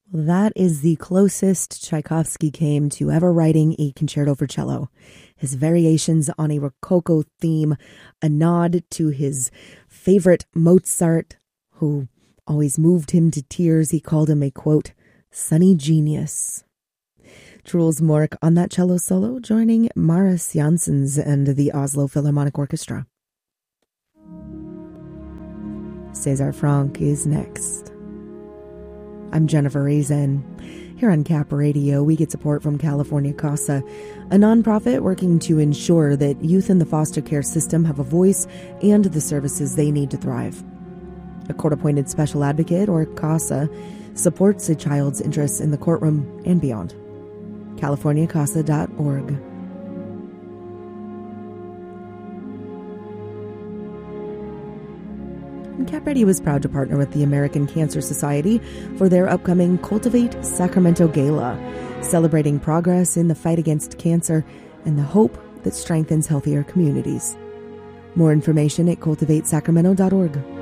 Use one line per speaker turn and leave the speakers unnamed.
That is the closest Tchaikovsky came to ever writing a concerto for cello. His variations on a Rococo theme, a nod to his favorite Mozart, who always moved him to tears. He called him a, quote, sunny genius. Truls Mork on that cello solo, joining Maris Janssens and the Oslo Philharmonic Orchestra. César Franck is next. I'm Jennifer Reason. Here on Cap Radio, we get support from California CASA, a nonprofit working to ensure that youth in the foster care system have a voice and the services they need to thrive. A court-appointed special advocate, or CASA, supports a child's interests in the courtroom and beyond. CaliforniaCASA.org. Cap Radio is proud to partner with the American Cancer Society for their upcoming Cultivate Sacramento Gala, celebrating progress in the fight against cancer and the hope that strengthens healthier communities. More information at cultivatesacramento.org.